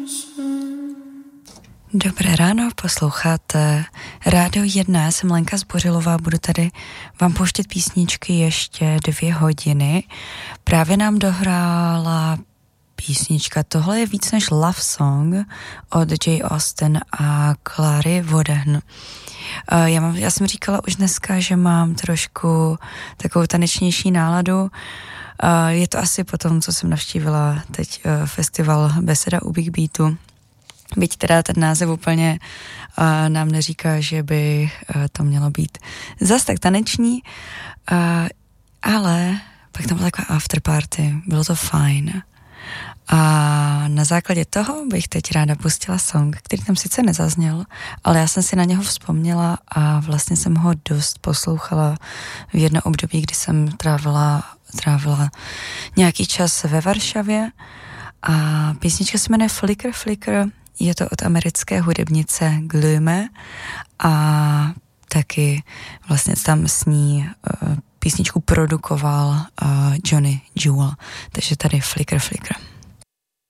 Dobré ráno, posloucháte Rádio 1, já jsem Lenka Zbořilová, budu tady vám pouštět písničky ještě 2 hodiny. Právě nám dohrála písnička, tohle je víc než Love Song od Jay Austen a Clary Voden. Já jsem říkala už dneska, že mám trošku takovou tanečnější náladu. Je to asi po tom, co jsem navštívila teď festival Beseda u Big Beatu. Byť teda ten název úplně nám neříká, že by to mělo být zas tak taneční, ale pak tam byla taková afterparty, bylo to fajn. A na základě toho bych teď ráda pustila song, který tam sice nezazněl, ale já jsem si na něho vzpomněla a vlastně jsem ho dost poslouchala v jedno období, kdy jsem trávila nějaký čas ve Varšavě a písnička se jmenuje Flicker Flicker. Je to od americké hudebnice Glume a taky vlastně tam s ní písničku produkoval Johnny Jewel. Takže tady Flicker Flicker.